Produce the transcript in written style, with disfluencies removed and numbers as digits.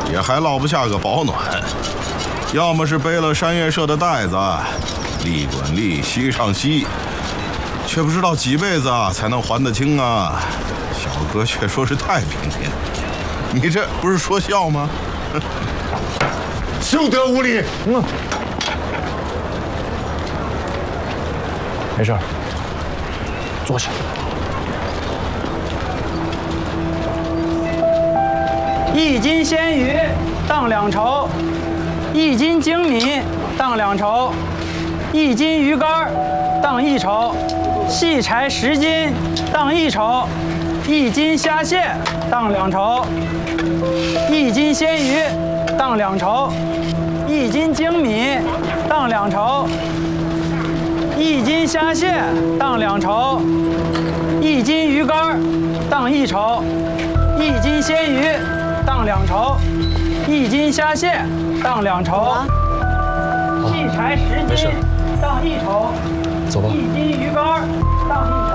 也还落不下个保暖，要么是背了山月社的袋子，利滚利，息上息，却不知道几辈子才能还得清啊！小哥却说是太平天，你这不是说笑吗？ 休得无礼！ 没事，坐下。 1斤鲜鱼当2筹，1斤精米当2筹，1斤鱼干当1筹，细柴10斤当1筹，1斤虾蟹当2筹，1斤鲜鱼当2筹，1斤精米当2筹，1斤虾蟹当2筹，1斤鱼干当1筹，1斤鲜鱼当2筹，1斤虾蟹当2筹，细柴10斤当1筹， 走吧。 1斤鱼干当1筹。